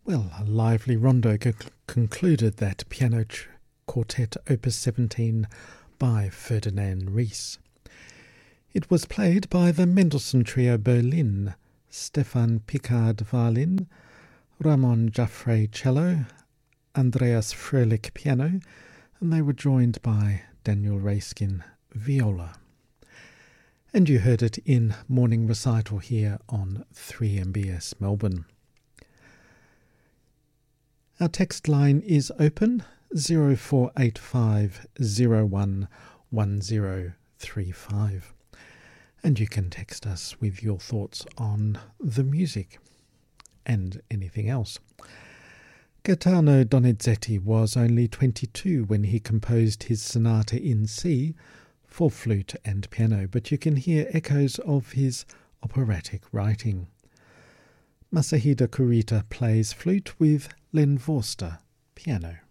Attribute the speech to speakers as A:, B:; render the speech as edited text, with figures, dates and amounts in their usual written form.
A: Well, a lively rondo concluded that piano quartet opus 17 by Ferdinand Ries. It was played by the Mendelssohn Trio Berlin, Stefan Picard violin, Ramon Jaffray cello, Andreas Fröhlich piano, and they were joined by Daniel Raiskin viola. And you heard it in morning recital here on 3MBS Melbourne. Our text line is open 0485 01 1035, and you can text us with your thoughts on the music and anything else. Gaetano Donizetti was only 22 when he composed his sonata in C for flute and piano, but you can hear echoes of his operatic writing. Masahide Kurita plays flute with Len Vorster piano.